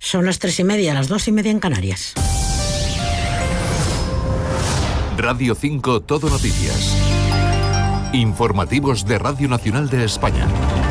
Son las 3:30, las 2:30 en Canarias. Radio 5 Todo Noticias. Informativos de Radio Nacional de España.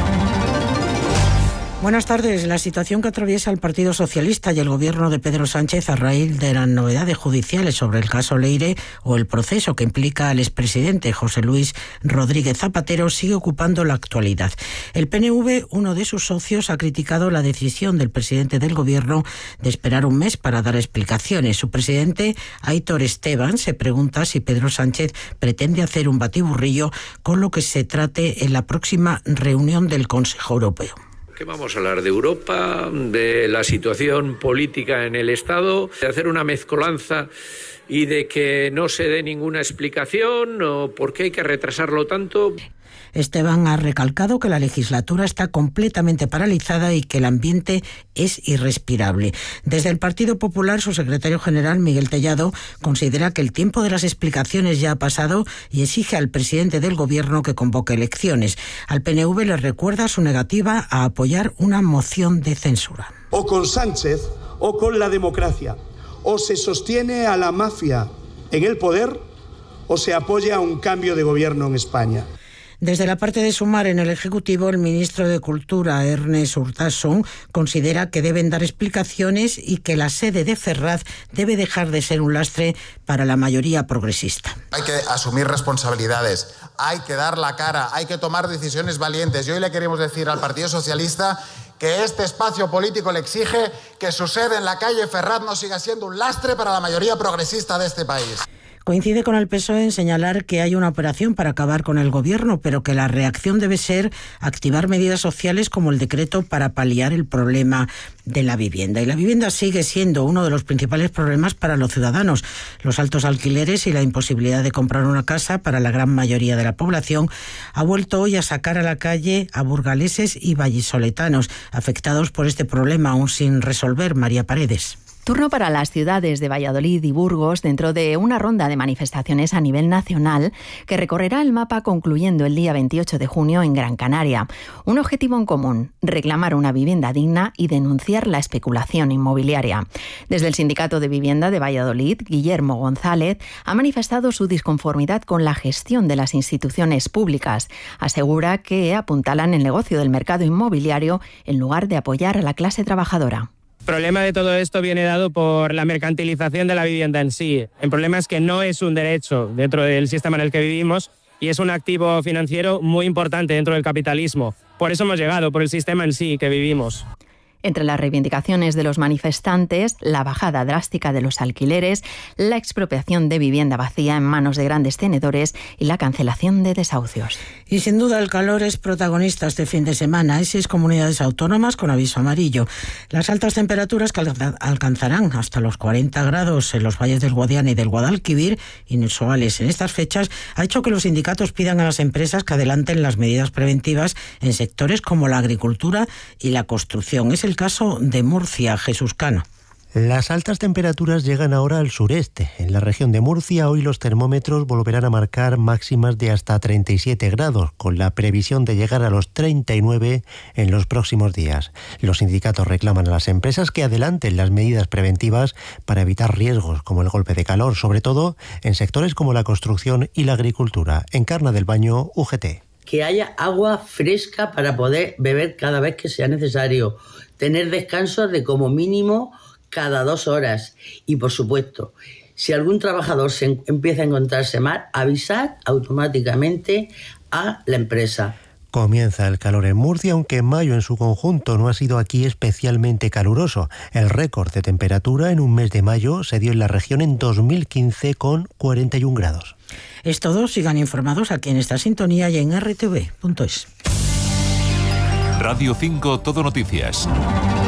Buenas tardes. La situación que atraviesa el Partido Socialista y el gobierno de Pedro Sánchez a raíz de las novedades judiciales sobre el caso Leire o el proceso que implica al expresidente José Luis Rodríguez Zapatero sigue ocupando la actualidad. El PNV, uno de sus socios, ha criticado la decisión del presidente del gobierno de esperar un mes para dar explicaciones. Su presidente, Aitor Esteban, se pregunta si Pedro Sánchez pretende hacer un batiburrillo con lo que se trate en la próxima reunión del Consejo Europeo. ¿Qué vamos a hablar? ¿De Europa? ¿De la situación política en el Estado? ¿De hacer una mezcolanza y de que no se dé ninguna explicación? ¿O por qué hay que retrasarlo tanto? Esteban ha recalcado que la legislatura está completamente paralizada y que el ambiente es irrespirable. Desde el Partido Popular, su secretario general, Miguel Tellado, considera que el tiempo de las explicaciones ya ha pasado y exige al presidente del gobierno que convoque elecciones. Al PNV le recuerda su negativa a apoyar una moción de censura. O con Sánchez o con la democracia. O se sostiene a la mafia en el poder o se apoya a un cambio de gobierno en España. Desde la parte de Sumar en el Ejecutivo, el ministro de Cultura, Ernest Urtasun, considera que deben dar explicaciones y que la sede de Ferraz debe dejar de ser un lastre para la mayoría progresista. Hay que asumir responsabilidades, hay que dar la cara, hay que tomar decisiones valientes. Y hoy le queremos decir al Partido Socialista que este espacio político le exige que su sede en la calle Ferraz no siga siendo un lastre para la mayoría progresista de este país. Coincide con el PSOE en señalar que hay una operación para acabar con el gobierno, pero que la reacción debe ser activar medidas sociales como el decreto para paliar el problema de la vivienda. Y la vivienda sigue siendo uno de los principales problemas para los ciudadanos. Los altos alquileres y la imposibilidad de comprar una casa para la gran mayoría de la población ha vuelto hoy a sacar a la calle a burgaleses y vallisoletanos afectados por este problema aún sin resolver. María Paredes. Turno para las ciudades de Valladolid y Burgos dentro de una ronda de manifestaciones a nivel nacional que recorrerá el mapa concluyendo el día 28 de junio en Gran Canaria. Un objetivo en común, reclamar una vivienda digna y denunciar la especulación inmobiliaria. Desde el Sindicato de Vivienda de Valladolid, Guillermo González ha manifestado su disconformidad con la gestión de las instituciones públicas. Asegura que apuntalan el negocio del mercado inmobiliario en lugar de apoyar a la clase trabajadora. El problema de todo esto viene dado por la mercantilización de la vivienda en sí. El problema es que no es un derecho dentro del sistema en el que vivimos y es un activo financiero muy importante dentro del capitalismo. Por eso hemos llegado, por el sistema en sí que vivimos. Entre las reivindicaciones de los manifestantes, la bajada drástica de los alquileres, la expropiación de vivienda vacía en manos de grandes tenedores y la cancelación de desahucios. Y sin duda el calor es protagonista este fin de semana. Hay 6 comunidades autónomas con aviso amarillo. Las altas temperaturas que alcanzarán hasta los 40 grados en los valles del Guadiana y del Guadalquivir, inusuales en estas fechas, ha hecho que los sindicatos pidan a las empresas que adelanten las medidas preventivas en sectores como la agricultura y la construcción. Es el caso de Murcia. Jesús Cano. Las altas temperaturas llegan ahora al sureste. En la región de Murcia hoy los termómetros volverán a marcar máximas de hasta 37 grados, con la previsión de llegar a los 39 en los próximos días. Los sindicatos reclaman a las empresas que adelanten las medidas preventivas para evitar riesgos como el golpe de calor, sobre todo en sectores como la construcción y la agricultura. Encarna del Baño, UGT. Que haya agua fresca para poder beber cada vez que sea necesario, tener descansos de como mínimo cada 2 horas y, por supuesto, si algún trabajador se empieza a encontrarse mal, avisar automáticamente a la empresa. Comienza el calor en Murcia, aunque mayo en su conjunto no ha sido aquí especialmente caluroso. El récord de temperatura en un mes de mayo se dio en la región en 2015 con 41 grados. Es todo. Sigan informados aquí en esta sintonía y en rtv.es. Radio 5 Todo Noticias.